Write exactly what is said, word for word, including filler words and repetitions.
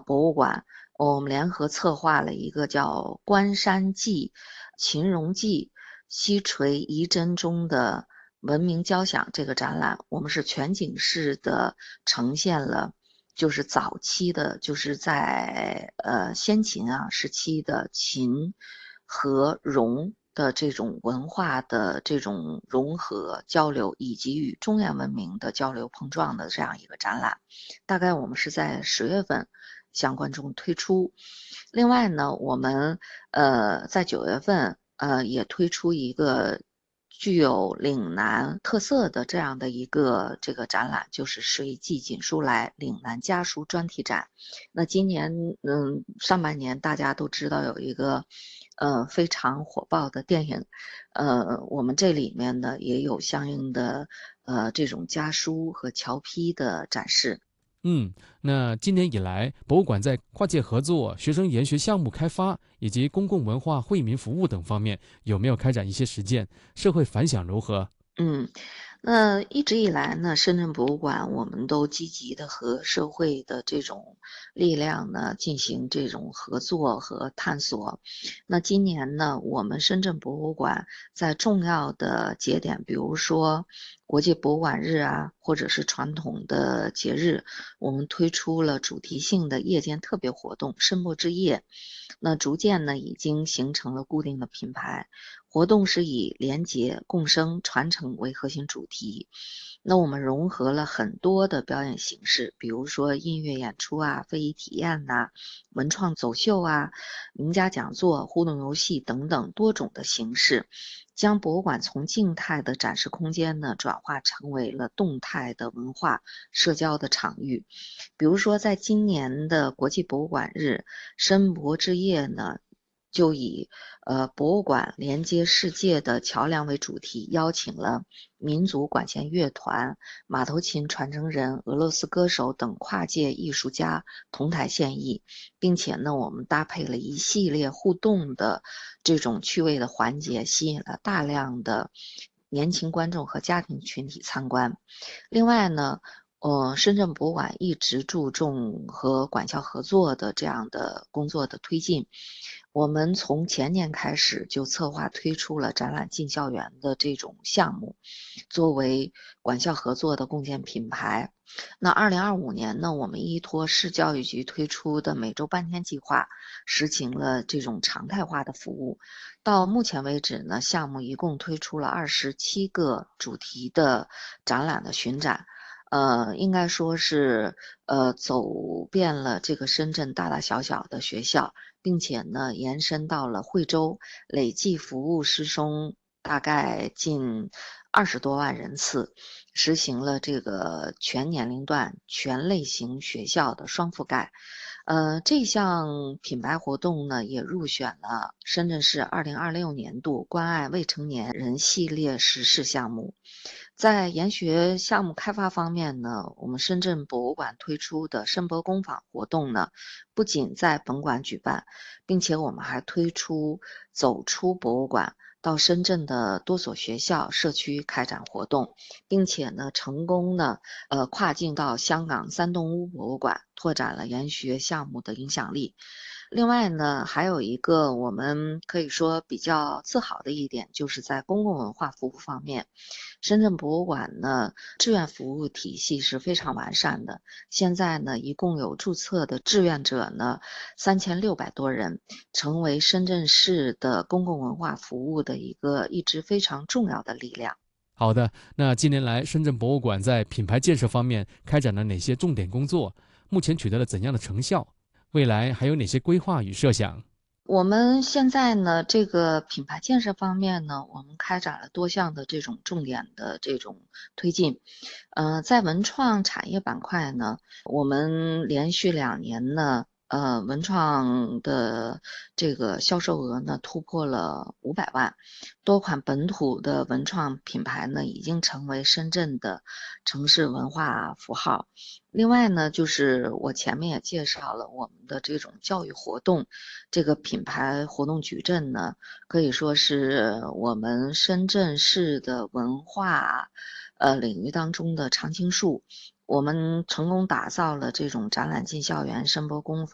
博物馆，我们联合策划了一个叫《关山记》秦荣记西陲遗珍中的文明交响这个展览。我们是全景式的呈现了就是早期的，就是在呃先秦啊时期的秦和戎的这种文化的这种融合交流，以及与中原文明的交流碰撞的这样一个展览。大概我们是在十月份向观众推出。另外呢，我们呃在九月份呃也推出一个具有岭南特色的这样的一个这个展览，就是随记锦书来岭南家书专题展。那今年嗯上半年大家都知道有一个呃非常火爆的电影，呃我们这里面呢也有相应的呃这种家书和侨批的展示。 嗯，那今年以来，博物馆在跨界合作、学生研学项目开发以及公共文化惠民服务等方面，有没有开展一些实践？社会反响如何？ 嗯，那一直以来呢，深圳博物馆我们都积极的和社会的这种力量呢进行这种合作和探索。那今年呢，我们深圳博物馆在重要的节点，比如说国际博物馆日啊，或者是传统的节日，我们推出了主题性的夜间特别活动“申博之夜”。那逐渐呢，已经形成了固定的品牌。活动是以廉洁、共生、传承为核心主题。那我们融合了很多的表演形式，比如说音乐演出啊、非遗体验呐、啊文创走秀啊、名家讲座、互动游戏等等多种的形式，将博物馆从静态的展示空间呢，转化成为了动态的文化社交的场域。比如说，在今年的国际博物馆日申博之夜呢，就以呃博物馆连接世界的桥梁为主题，邀请了民族管弦乐团、马头琴传承人、俄罗斯歌手等跨界艺术家同台献艺，并且呢，我们搭配了一系列互动的这种趣味的环节，吸引了大量的年轻观众和家庭群体参观。另外呢，呃，深圳博物馆一直注重和管校合作的这样的工作的推进。我们从前年开始就策划推出了展览进校园的这种项目，作为管校合作的共建品牌。那二零二五年呢，我们依托市教育局推出的每周半天计划，实行了这种常态化的服务。到目前为止呢，项目一共推出了二十七个主题的展览的巡展。呃，应该说是呃走遍了这个深圳大大小小的学校，并且呢延伸到了惠州，累计服务师生大概近二十多万人次，实行了这个全年龄段、全类型学校的双覆盖。呃，这项品牌活动呢，也入选了深圳市二零二六年度关爱未成年人系列实事项目。在研学项目开发方面呢，我们深圳博物馆推出的申博工坊活动呢，不仅在本馆举办，并且我们还推出走出博物馆，到深圳的多所学校、社区开展活动，并且呢，成功呢，呃，跨境到香港三洞屋博物馆，拓展了研学项目的影响力。另外呢，还有一个我们可以说比较自豪的一点，就是在公共文化服务方面，深圳博物馆呢志愿服务体系是非常完善的。现在呢，一共有注册的志愿者呢三千六百多人，成为深圳市的公共文化服务的一个一直非常重要的力量。 好的，那近年来，深圳博物馆在品牌建设方面开展了哪些重点工作？目前取得了怎样的成效？未来还有哪些规划与设想？ 我们现在呢，这个品牌建设方面呢，我们开展了多项的这种重点的这种推进。呃，在文创产业板块呢，我们连续两年呢，呃，文创的这个销售额呢突破了五百万，多款本土的文创品牌呢已经成为深圳的城市文化符号。另外呢，就是我前面也介绍了我们的这种教育活动，这个品牌活动矩阵呢，可以说是我们深圳市的文化呃领域当中的常青树。我们成功打造了这种展览进校园、声波工坊。